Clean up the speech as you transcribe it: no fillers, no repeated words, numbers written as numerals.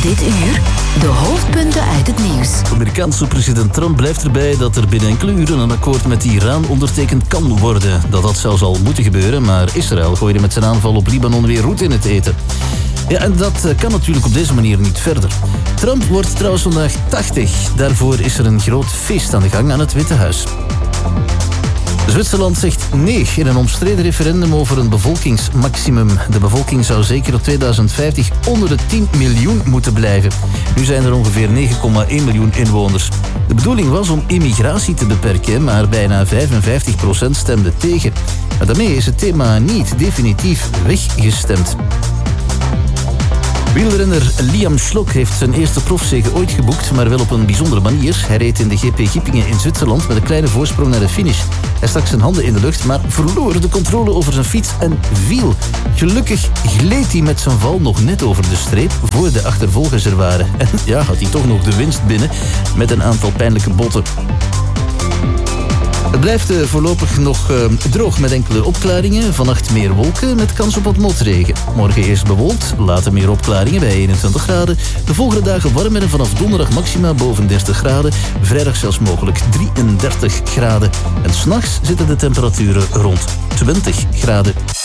Dit uur de hoofdpunten uit het nieuws. Amerikaanse president Trump blijft erbij dat er binnen enkele uren een akkoord met Iran ondertekend kan worden. Dat zelfs al moeten gebeuren, maar Israël gooide met zijn aanval op Libanon weer roet in het eten. Ja, en dat kan natuurlijk op deze manier niet verder. Trump wordt trouwens vandaag 80. Daarvoor is er een groot feest aan de gang aan het Witte Huis. Zwitserland zegt nee in een omstreden referendum over een bevolkingsmaximum. De bevolking zou zeker tot 2050 onder de 10 miljoen moeten blijven. Nu zijn er ongeveer 9,1 miljoen inwoners. De bedoeling was om immigratie te beperken, maar bijna 55% stemde tegen. Maar daarmee is het thema niet definitief weggestemd. Wielrenner Liam Schlok heeft zijn eerste profzege ooit geboekt, maar wel op een bijzondere manier. Hij reed in de GP Gippingen in Zwitserland met een kleine voorsprong naar de finish. Hij stak zijn handen in de lucht, maar verloor de controle over zijn fiets en viel. Gelukkig gleed hij met zijn val nog net over de streep voor de achtervolgers er waren. En ja, had hij toch nog de winst binnen met een aantal pijnlijke botten. Het blijft voorlopig nog droog met enkele opklaringen. Vannacht meer wolken met kans op wat motregen. Morgen eerst bewolkt, later meer opklaringen bij 21 graden. De volgende dagen warmer en vanaf donderdag maxima boven 30 graden. Vrijdag zelfs mogelijk 33 graden. En 's nachts zitten de temperaturen rond 20 graden.